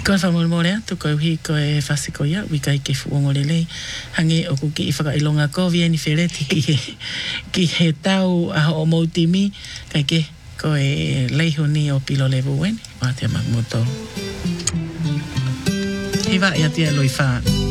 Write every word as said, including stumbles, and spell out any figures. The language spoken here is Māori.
Ko fa mo mo le tu ko hi ko e fasiko ya wi kai ke fu mo le le hange o ku ki fa ilonga ko vieni fereti ki ki he tau a o mo timi kai ke ko e le honi o pilo le buen wa te ma moto Iva ya te lo fa